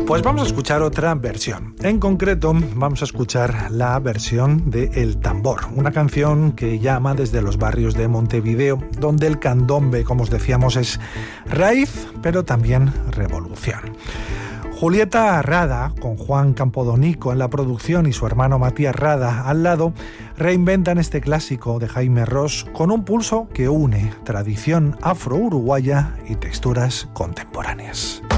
Pues vamos a escuchar otra versión. En concreto, vamos a escuchar la versión de El Tambor, una canción que llama desde los barrios de Montevideo, donde el candombe, como os decíamos, es raíz, pero también revolución. Julieta Rada, con Juan Campodonico en la producción y su hermano Matías Rada al lado, reinventan este clásico de Jaime Ross con un pulso que une tradición afro-uruguaya y texturas contemporáneas.